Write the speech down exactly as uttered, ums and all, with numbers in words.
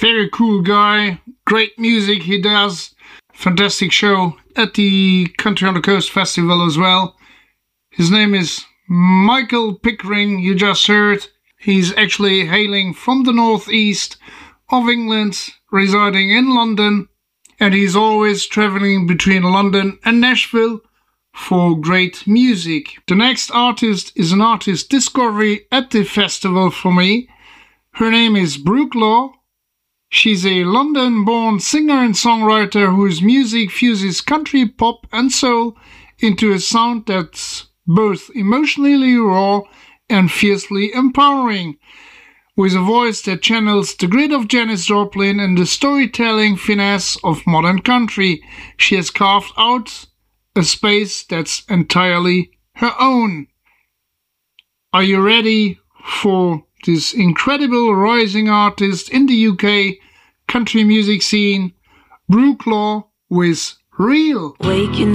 Very cool guy, great music he does, fantastic show at the Country on the Coast Festival as well. His name is Michael Pickering, you just heard. He's actually hailing from the northeast of England, residing in London, and he's always traveling between London and Nashville for great music. The next artist is an artist discovery at the festival for me. Her name is Brooke Law. She's a London-born singer and songwriter whose music fuses country, pop and soul into a sound that's both emotionally raw and fiercely empowering. With a voice that channels the grit of Janis Joplin and the storytelling finesse of modern country, she has carved out a space that's entirely her own. Are you ready for this incredible rising artist in the U K country music scene, Brooke Law with Real? Waking